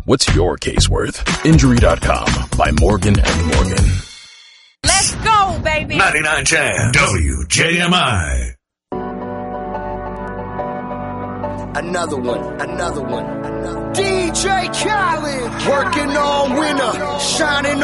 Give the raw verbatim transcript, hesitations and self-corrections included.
What's your case worth? Injury dot com by Morgan and Morgan. Let's go, baby. ninety-nine Jam, W J M I. Another one, another one, another one. D J Khaled, working on winner, shining